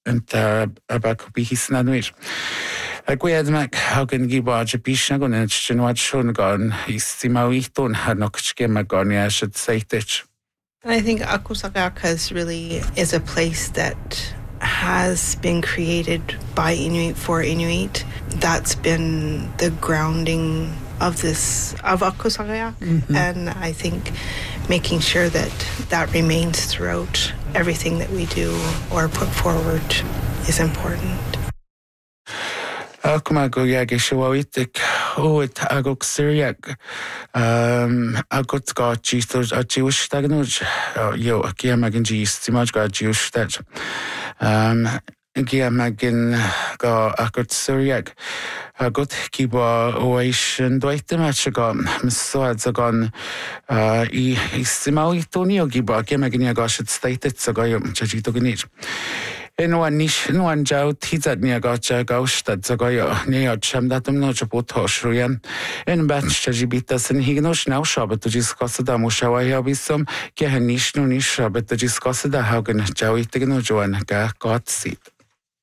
Aba could be his nanuit. A gwead mac hagan gibaj a bishna gon and chinwad shon gon is simawitun hanok gema gon ya should say tich. I think Akusagakas really is a place that has been created by Inuit for Inuit. That's been the grounding of Akusagayak. And I think making sure that remains throughout everything that we do or put forward is important. Akumago yagishawitik it agok syriak agot got Jesus a Jewish tagnuj yo giamagin jis timaj got Jewish that giamagin go agot syriak agot kiba oation doite matchagon missoad zagon I simali tonio giba giamagin yagosh stated sagayum chajito gnij. In one jow, Tizat near gotcha ghost that Zagoyo near Chamdatum no Chapotoshruyan. In Batch Chajibitas and Hignosh now shabbat to discuss the Mushawaya with some Gehanish no nish shabbat to discuss the Hagen Joey Tigno Joan got seat.